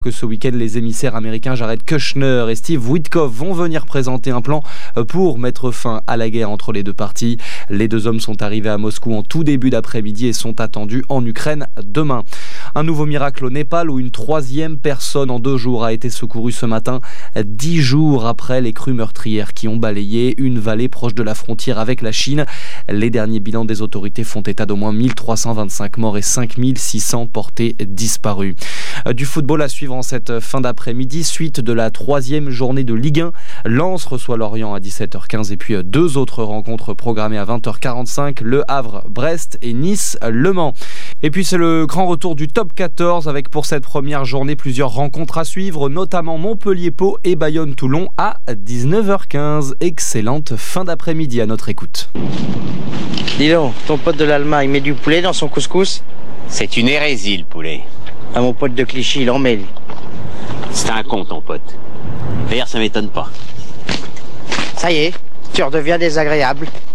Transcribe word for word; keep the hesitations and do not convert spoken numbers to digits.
que ce week-end, les émissaires américains Jared Kushner et Steve Witkoff vont venir présenter un plan pour mettre fin à la guerre entre les deux parties. Les deux hommes sont arrivés à Moscou en tout début d'après-midi et sont attendus en Ukraine demain. Un nouveau miracle au Népal où une troisième personne en deux jours a été secourue ce matin, dix jours après les crues meurtrières qui ont balayé une vallée proche de la frontière avec la Chine. Les derniers bilans des autorités font état d'au moins mille trois cent vingt-cinq morts et cinq mille six cents portés disparus. Du football à suivre en cette fin d'après-midi, suite de la troisième journée de Ligue un. Lens reçoit Lorient à dix-sept heures quinze et puis deux autres rencontres programmées à vingt heures quarante-cinq, Le Havre, Brest et Nice, Le Mans. Et puis c'est le grand retour du top quatorze avec pour cette première journée plusieurs rencontres à suivre, notamment Montpellier-Pau et Bayonne-Toulon à dix-neuf heures quinze. Excellente fin d'après-midi à notre écoute. Dis donc, ton pote de l'Allemagne met du poulet dans son couscous? C'est une hérésie le poulet. Ah, mon pote de Clichy, il en met. C'est un con ton pote. D'ailleurs ça m'étonne pas. Ça y est, tu redeviens désagréable.